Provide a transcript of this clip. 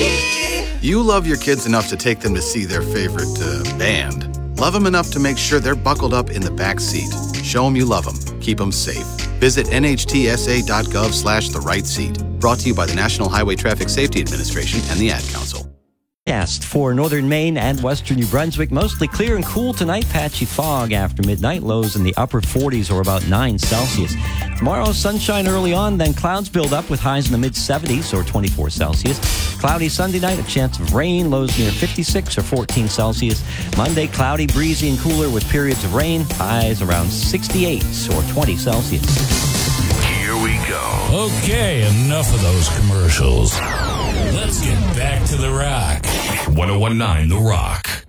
You love your kids enough to take them to see their favorite band. Love them enough to make sure they're buckled up in the back seat. Show them you love them. Keep them safe. Visit nhtsa.gov/the right seat. Brought to you by the National Highway Traffic Safety Administration and the Ad Council. For northern Maine and western New Brunswick, mostly clear and cool tonight. Patchy fog after midnight. Lows in the upper 40s or about 9 Celsius. Tomorrow, sunshine early on, then clouds build up with highs in the mid-70s or 24 Celsius. Cloudy Sunday night, a chance of rain. Lows near 56 or 14 Celsius. Monday, cloudy, breezy, and cooler with periods of rain. Highs around 68 or 20 Celsius. Here we go. Okay, enough of those commercials. Let's get back to the rock. 1019 The Rock.